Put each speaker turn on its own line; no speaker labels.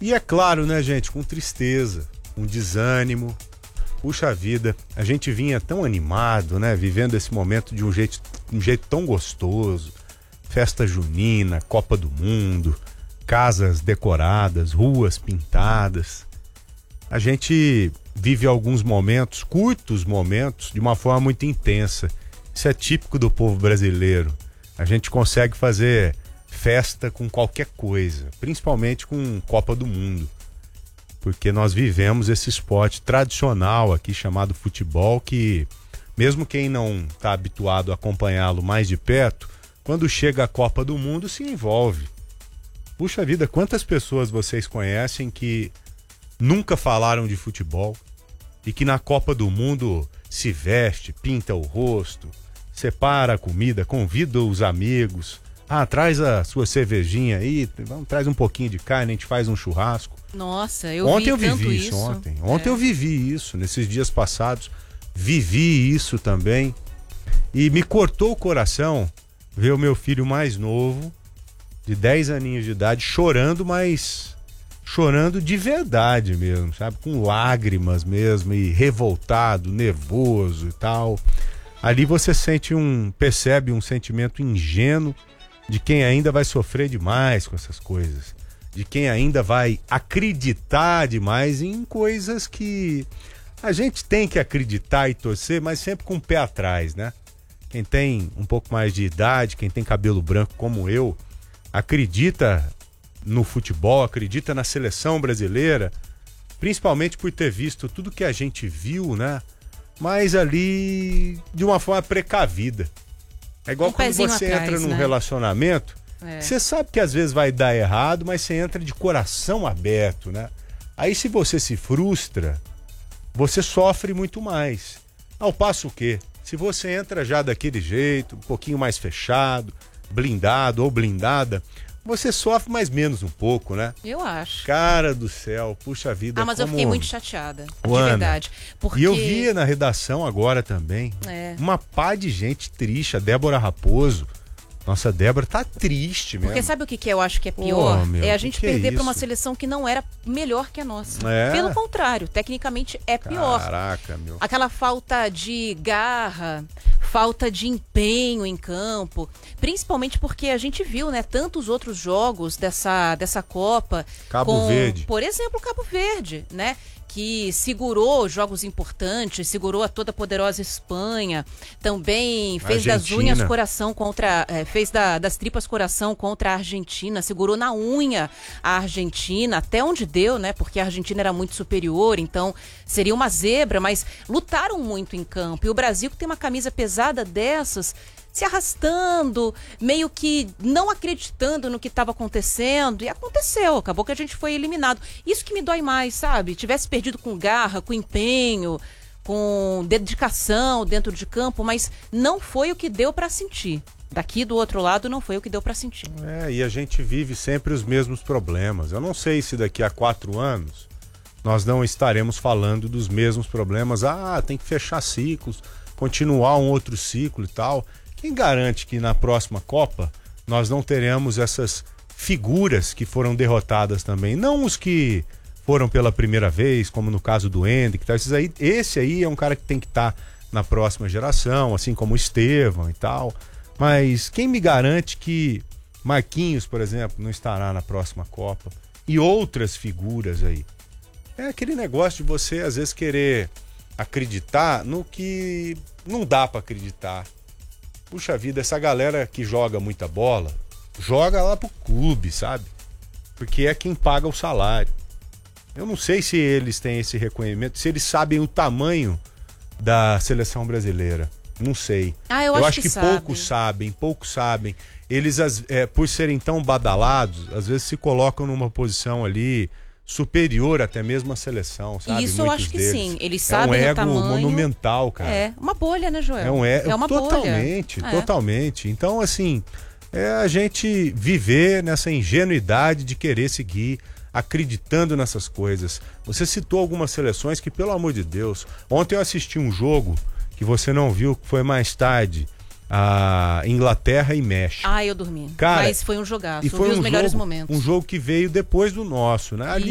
E é claro, né, gente, com tristeza, com desânimo. Puxa vida, a gente vinha tão animado, né, vivendo esse momento de um jeito tão gostoso. Festa junina, Copa do Mundo, casas decoradas, ruas pintadas. A gente vive alguns momentos, curtos momentos, de uma forma muito intensa. Isso é típico do povo brasileiro. A gente consegue fazer festa com qualquer coisa, principalmente com Copa do Mundo. Porque nós vivemos esse esporte tradicional aqui chamado futebol, que mesmo quem não está habituado a acompanhá-lo mais de perto, quando chega a Copa do Mundo se envolve. Puxa vida, quantas pessoas vocês conhecem que nunca falaram de futebol e que na Copa do Mundo se veste, pinta o rosto, separa a comida, convida os amigos. Traz a sua cervejinha aí, traz um pouquinho de carne, a gente faz um churrasco.
Nossa, eu
Ontem eu
vi tanto
vivi
isso.
Ontem eu vivi isso, nesses dias passados, vivi isso também. E me cortou o coração ver o meu filho mais novo, de 10 aninhos de idade, chorando, mas chorando de verdade mesmo, sabe? Com lágrimas mesmo, e revoltado, nervoso e tal. Ali você percebe um sentimento ingênuo de quem ainda vai sofrer demais com essas coisas, de quem ainda vai acreditar demais em coisas que a gente tem que acreditar e torcer, mas sempre com o pé atrás, né? Quem tem um pouco mais de idade, quem tem cabelo branco como eu, acredita no futebol, acredita na seleção brasileira, principalmente por ter visto tudo que a gente viu, né? Mas ali de uma forma precavida. É igual quando você entra num relacionamento, você sabe que às vezes vai dar errado, mas você entra de coração aberto, né? Aí se você se frustra, você sofre muito mais. Ao passo que, se você entra já daquele jeito, um pouquinho mais fechado, blindado ou blindada, você sofre mais menos um pouco, né?
Eu acho.
Cara do céu, puxa vida.
Mas eu fiquei muito chateada, de
Ana,
verdade. Porque...
E eu via na redação agora também, uma pá de gente triste, a Débora Raposo. Nossa, Débora tá triste mesmo.
Porque sabe o que eu acho que é pior? É a gente perder para uma seleção que não era melhor que a nossa. Pelo contrário, tecnicamente é pior.
Caraca, meu.
Aquela falta de garra, falta de empenho em campo, principalmente porque a gente viu, né, tantos outros jogos dessa Copa.
Cabo Verde.
Por exemplo, Cabo Verde, né? Que segurou jogos importantes, segurou a toda poderosa Espanha, também fez das unhas coração contra, fez das tripas coração contra a Argentina, segurou na unha a Argentina, até onde deu, né? Porque a Argentina era muito superior, então seria uma zebra, mas lutaram muito em campo. E o Brasil, que tem uma camisa pesada dessas, se arrastando, meio que não acreditando no que estava acontecendo, e aconteceu, acabou que a gente foi eliminado. Isso que me dói mais, sabe? Tivesse perdido com garra, com empenho, com dedicação dentro de campo, mas não foi o que deu para sentir. Daqui do outro lado não foi o que deu para sentir.
E a gente vive sempre os mesmos problemas. Eu não sei se daqui a 4 anos nós não estaremos falando dos mesmos problemas. Tem que fechar ciclos, continuar um outro ciclo e tal. Quem garante que na próxima Copa nós não teremos essas figuras que foram derrotadas também? Não os que foram pela primeira vez, como no caso do Hendrick. Esse aí é um cara que tem que estar na próxima geração, assim como o Estevão e tal. Mas quem me garante que Marquinhos, por exemplo, não estará na próxima Copa? E outras figuras aí. É aquele negócio de você, às vezes, querer acreditar no que não dá para acreditar. Puxa vida, essa galera que joga muita bola, joga lá pro clube, sabe? Porque é quem paga o salário. Eu não sei se eles têm esse reconhecimento, se eles sabem o tamanho da seleção brasileira. Não sei.
Eu acho que
poucos sabem. Eles, por serem tão badalados, às vezes se colocam numa posição ali superior até mesmo à seleção, sabe?
Isso eu acho que sim. Eles sabem o tamanho.
É um ego monumental, cara.
É uma bolha, né, Joel?
É uma totalmente, bolha. Totalmente. Então, assim, a gente viver nessa ingenuidade de querer seguir acreditando nessas coisas. Você citou algumas seleções que, pelo amor de Deus, ontem eu assisti um jogo que você não viu, que foi mais tarde, a Inglaterra e México.
Eu dormi.
Cara,
mas foi um jogaço.
E foi
os melhores momentos.
Um jogo que veio depois do nosso, né?